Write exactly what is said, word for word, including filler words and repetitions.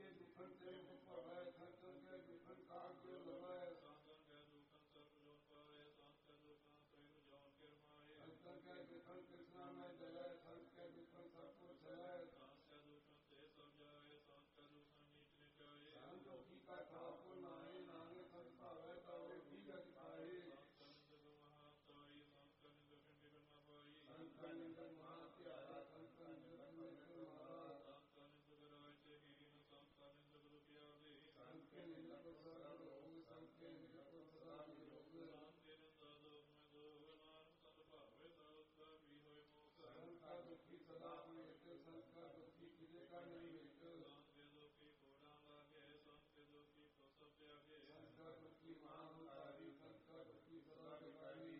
के दुखन तेरे को पढ़ाए खर्चन के दुखन काग के लगाए सांतन के दुखन सब जोन पाए सांत के दुखन सही जोन के मारे अंतर के दुखन के